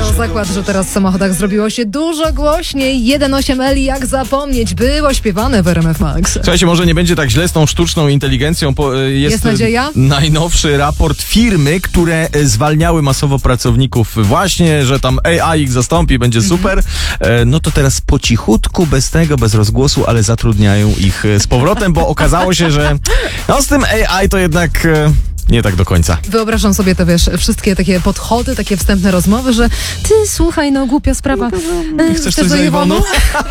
chodzi o zakład, że teraz w samochodach zrobiło się dużo głośniej. 1.8L, jak zapomnieć, było śpiewane w RMF Max. Słuchajcie, może nie będzie tak źle z tą sztuczną inteligencją. Jest nadzieja? Najnowszy raport firmy, które zwalniały masowo pracowników właśnie, że tam AI ich zastąpi, będzie super. No to teraz po cichutku, bez rozgłosu, ale zatrudniają ich z powrotem, bo okazało się, że no z tym AI to jednak nie tak do końca. Wyobrażam sobie to, wiesz, wszystkie takie podchody, takie wstępne rozmowy, że ty, słuchaj, no głupia sprawa. Chcesz coś za Iwonu?